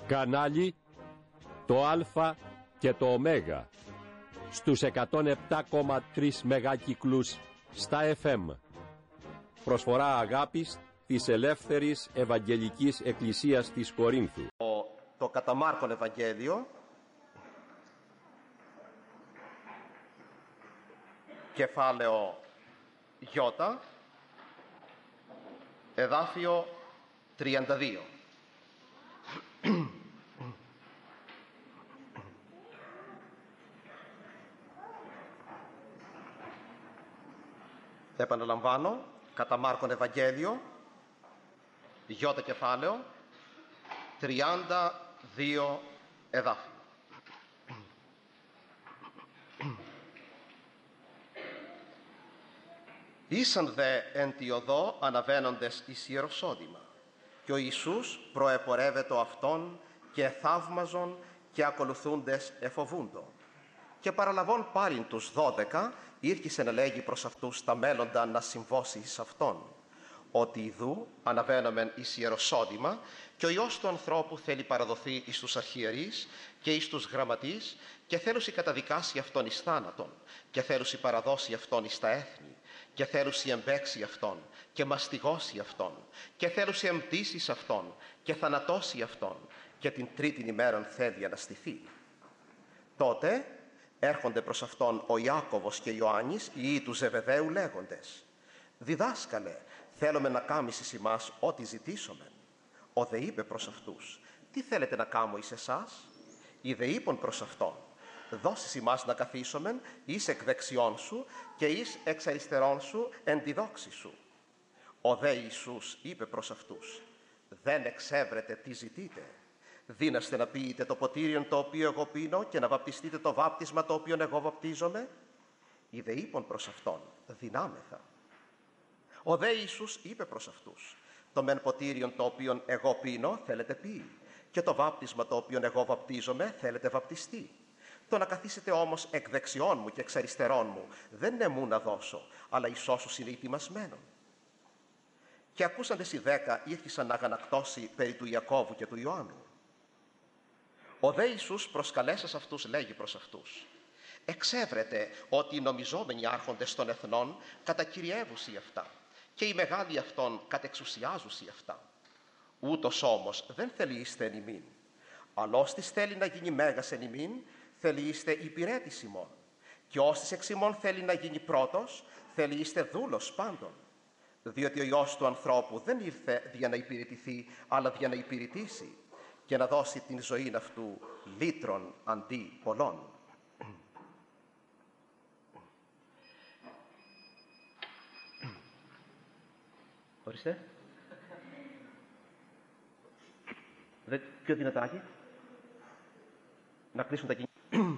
Κανάλι το Α και το Ω στους 107,3 μεγάκυκλους στα FM. Προσφορά αγάπης της Ελεύθερης Ευαγγελικής Εκκλησίας της Κορίνθου. Το κατά Μάρκον Ευαγγέλιο, κεφάλαιο Ι, εδάφιο 32. Επαναλαμβάνω, κατά Μάρκον Ευαγγέλιο, Ι κεφάλαιο, 32 εδάφιο. Ήσαν δε εν τη οδό αναβαίνοντες εις Ιεροσόλυμα, και ο Ιησούς προεπορεύετο αυτόν και θαύμαζον και ακολουθούντες εφοβούντο. Και παραλαβών πάλιν τους 12, ήρχισε να λέγει προς αυτούς τα μέλλοντα να συμβώσει εις αυτόν, ότι ιδού αναβαίνομεν εις Ιεροσόλυμα και ο Υιός του ανθρώπου θέλει παραδοθεί εις τους αρχιερείς και εις τους γραμματείς και θέλουσι καταδικάσει αυτόν εις θάνατον και θέλουσι παραδώσει αυτόν εις τα έθνη και θέλουσι εμπέξει αυτόν και μαστιγώσει αυτόν και θέλουσι εμπτήσει αυτόν και θανατώσει αυτόν και την τρίτην ημέραν θέλει αναστηθεί. Τότε έρχονται προς αυτόν ο Ιάκωβος και Ιωάννης, οι υιοί του Ζεβεδαίου, λέγοντες: «Διδάσκαλε, θέλουμε να κάμεις ημάς ό,τι ζητήσομεν». Ο δε είπε προς αυτούς: «Τι θέλετε να κάμω εις εσάς?» Οι δε είπαν προς αυτόν: «Δώσεις ημάς να καθίσομεν εις εκ δεξιών σου και εις εξ αριστερών σου εν τη δόξη σου». Ο δε Ιησούς είπε προς αυτούς: «Δεν εξεύρετε τι ζητείτε. Δύναστε να πίετε το ποτήριον το οποίο εγώ πίνω και να βαπτιστείτε το βάπτισμα το οποίο εγώ βαπτίζομαι?» Οι δε είπαν προς αυτόν: «Δυνάμεθα». Ο δε Ιησούς είπε προς αυτούς: «Το μεν ποτήριον το οποίον εγώ πίνω θέλετε πει, και το βάπτισμα το οποίον εγώ βαπτίζομαι θέλετε βαπτιστεί. Το να καθίσετε όμως εκ δεξιών μου και εξ αριστερών μου δεν είναι μου να δώσω, αλλά εις όσους είναι ετοιμασμένων». Και ακούσαντες οι 10 ήρθισαν να αγανακτώσει περί του Ιακώβου και του Ιωάννου. Ο δε Ιησούς προσκαλέσας αυτούς λέγει προς αυτούς: «Εξεύρετε ότι οι νομιζόμενοι άρχοντες των εθνών κατακυριεύουσι αυτά και οι μεγάλοι αυτών κατεξουσιάζουσι αυτά. Ούτως όμως δεν θελείστε εν ημίν. Αλλά όστις θέλει να γίνει μέγας εν ημίν, θελείστε υπηρέτης ημών. Και όστις εξ ημών θέλει να γίνει πρώτος, θελείστε δούλος πάντων. Διότι ο Υιός του ανθρώπου δεν ήρθε για να υπηρετηθεί, αλλά για να υπηρετήσει και να δώσει την ζωή αυτού λύτρων αντί πολλών». Ορίστε. Πιο δυνατάκι. Να κλείσουν τα κινητά.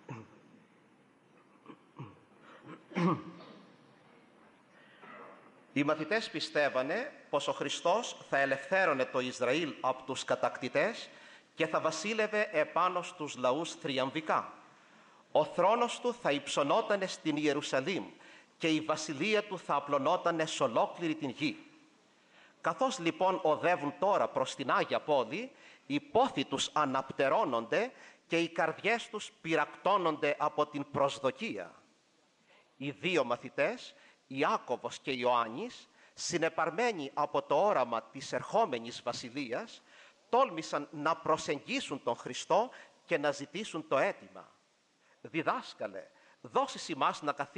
Οι μαθητές πιστεύανε πως ο Χριστός θα ελευθέρωνε το Ισραήλ από τους κατακτητές και θα βασίλευε επάνω στους λαούς θριαμβικά. Ο θρόνος του θα υψωνότανε στην Ιερουσαλήμ και η βασιλεία του θα απλωνότανε σε ολόκληρη την γη. Καθώς λοιπόν οδεύουν τώρα προς την Άγια Πόλη, οι πόθοι τους αναπτερώνονται και οι καρδιές τους πυρακτώνονται από την προσδοκία. Οι δύο μαθητές, Ιάκωβος και Ιωάννης, συνεπαρμένοι από το όραμα της ερχόμενης βασιλείας, τόλμησαν να προσεγγίσουν τον Χριστό και να ζητήσουν το αίτημα: «Διδάσκαλε, δώσεις ημάς να καθίσουμε